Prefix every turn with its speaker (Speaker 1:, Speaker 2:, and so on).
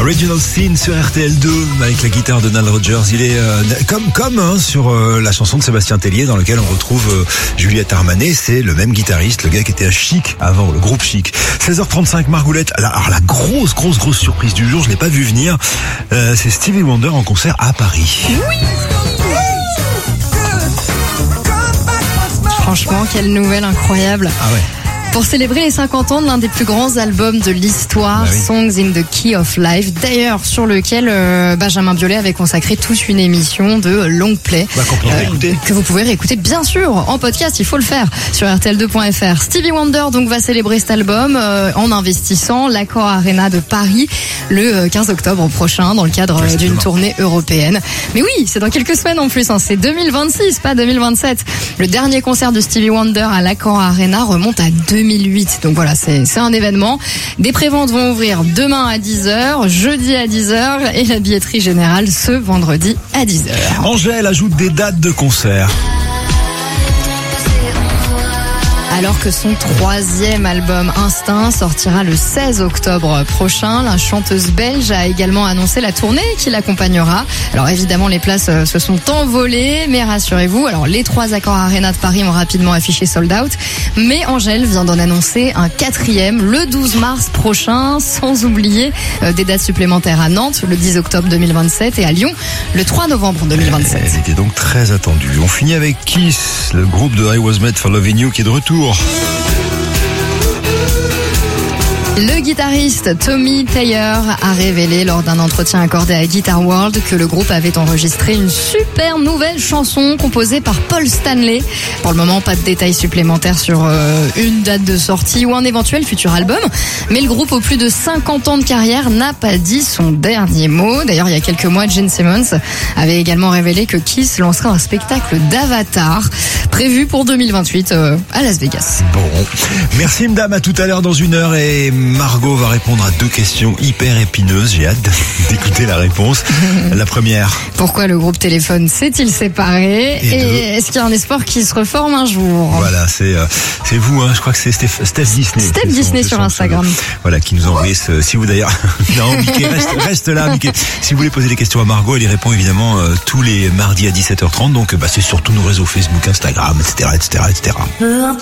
Speaker 1: Original Sin sur RTL2 avec la guitare de Nile Rodgers. Il est comme sur la chanson de Sébastien Tellier dans laquelle on retrouve Juliette Armanet. C'est le même guitariste, le gars qui était à Chic avant, le groupe Chic. 16h35, Margoulette. Alors la grosse surprise du jour, je l'ai pas vu venir. C'est Stevie Wonder en concert à Paris.
Speaker 2: Oui. Franchement, quelle nouvelle incroyable.
Speaker 1: Ah ouais.
Speaker 2: Pour célébrer les 50 ans de l'un des plus grands albums de l'histoire, Songs in the Key of Life, d'ailleurs sur lequel Benjamin Biolay avait consacré toute une émission de long play que vous pouvez réécouter bien sûr en podcast, il faut le faire sur rtl2.fr. Stevie Wonder donc va célébrer cet album en investissant l'Accor Arena de Paris le 15 octobre prochain dans le cadre d'une tournée européenne. Mais oui, c'est dans quelques semaines en plus, c'est 2026, pas 2027. Le dernier concert de Stevie Wonder à l'Accor Arena remonte à 2008. Donc voilà, c'est un événement. Des préventes vont ouvrir demain à 10h, jeudi à 10h et la billetterie générale ce vendredi à 10h.
Speaker 1: Angèle ajoute des dates de concert.
Speaker 2: Alors que son troisième album Instinct sortira le 16 octobre prochain, la chanteuse belge a également annoncé la tournée qui l'accompagnera. Alors évidemment les places se sont envolées, mais rassurez-vous, alors les 3 Accor Arena de Paris ont rapidement affiché sold out, mais Angèle vient d'en annoncer un 4e le 12 mars prochain, sans oublier des dates supplémentaires à Nantes le 10 octobre 2027 et à Lyon le 3 novembre 2027.
Speaker 1: Elle était donc très attendue. On finit avec Kiss, le groupe de I Was Made for Loving You qui est de retour.
Speaker 2: Le guitariste Tommy Thayer a révélé lors d'un entretien accordé à Guitar World que le groupe avait enregistré une super nouvelle chanson composée par Paul Stanley. Pour le moment, pas de détails supplémentaires sur une date de sortie ou un éventuel futur album. Mais le groupe, aux plus de 50 ans de carrière, n'a pas dit son dernier mot. D'ailleurs, il y a quelques mois, Gene Simmons avait également révélé que Kiss lancerait un spectacle d'Avatar prévu pour 2028 à Las Vegas.
Speaker 1: Bon, merci madame, à tout à l'heure dans 1 heure et Margot va répondre à 2 questions hyper épineuses. J'ai hâte d'écouter la réponse. La première.
Speaker 2: Pourquoi le groupe Téléphone s'est-il séparé et est-ce qu'il y a un espoir qui se reforme un jour?
Speaker 1: Voilà, c'est vous, je crois que c'est Steph Disney.
Speaker 2: Steph Disney sur Instagram.
Speaker 1: Voilà, qui nous envoie si vous d'ailleurs. Non, Mickey, reste là, Mickey. Si vous voulez poser des questions à Margot, elle y répond évidemment tous les mardis à 17h30. Donc, c'est sur tous nos réseaux Facebook, Instagram, etc.